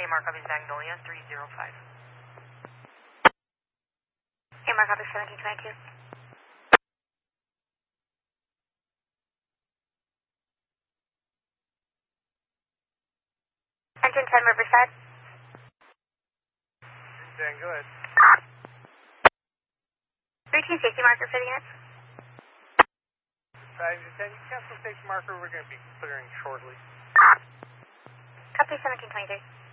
AMR copies Magnolia 305. AMR copies 1722. Engine 10 Riverside. 10, go ahead. Routine safety marker for the units. 5 to 10, cancel safety marker, we're going to be clearing shortly. Copy 1723.